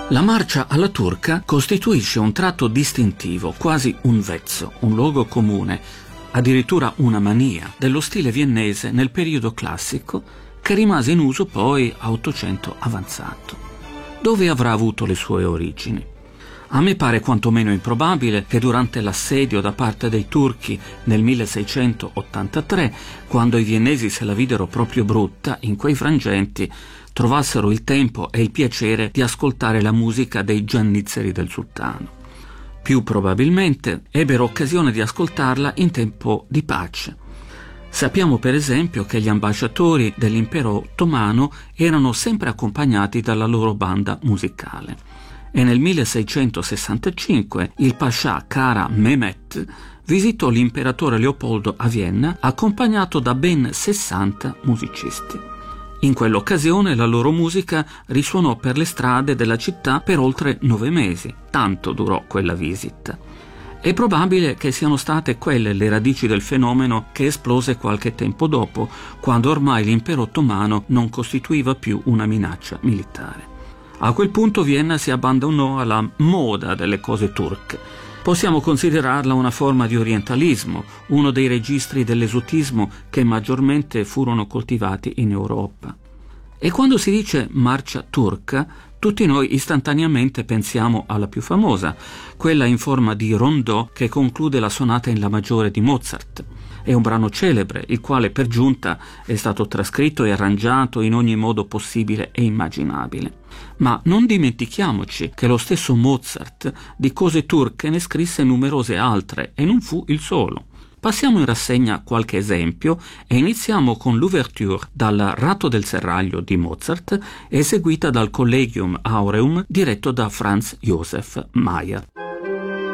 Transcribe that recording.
La marcia alla turca costituisce un tratto distintivo, quasi un vezzo, un luogo comune, addirittura una mania dello stile viennese nel periodo classico, che rimase in uso poi a Ottocento avanzato. Dove avrà avuto le sue origini? A me pare quantomeno improbabile che durante l'assedio da parte dei turchi nel 1683, quando i viennesi se la videro proprio brutta in quei frangenti, trovassero il tempo e il piacere di ascoltare la musica dei giannizzeri del sultano. Più probabilmente ebbero occasione di ascoltarla in tempo di pace. Sappiamo per esempio che gli ambasciatori dell'impero ottomano erano sempre accompagnati dalla loro banda musicale e nel 1665 il pascià Kara Mehmet visitò l'imperatore Leopoldo a Vienna accompagnato da ben 60 musicisti. In quell'occasione la loro musica risuonò per le strade della città per oltre 9 mesi, tanto durò quella visita. È probabile che siano state quelle le radici del fenomeno che esplose qualche tempo dopo, quando ormai l'impero ottomano non costituiva più una minaccia militare. A quel punto Vienna si abbandonò alla moda delle cose turche. Possiamo considerarla una forma di orientalismo, uno dei registri dell'esotismo che maggiormente furono coltivati in Europa. E quando si dice marcia turca, tutti noi istantaneamente pensiamo alla più famosa, quella in forma di rondò che conclude la sonata in La maggiore di Mozart. È un brano celebre, il quale per giunta è stato trascritto e arrangiato in ogni modo possibile e immaginabile. Ma non dimentichiamoci che lo stesso Mozart di cose turche ne scrisse numerose altre e non fu il solo. Passiamo in rassegna qualche esempio e iniziamo con l'ouverture dal Ratto del serraglio di Mozart, eseguita dal Collegium Aureum diretto da Franz Josef Mayer.